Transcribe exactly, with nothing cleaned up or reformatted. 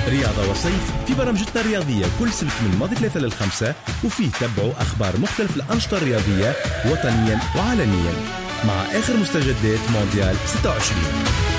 رياضة وصيف في برامجتنا الرياضية كل سبت من ماضي ثلاثة للخمسة، وفيه تبعوا أخبار مختلف الأنشطة الرياضية وطنيا وعالميا مع آخر مستجدات مونديال ستة وعشرين.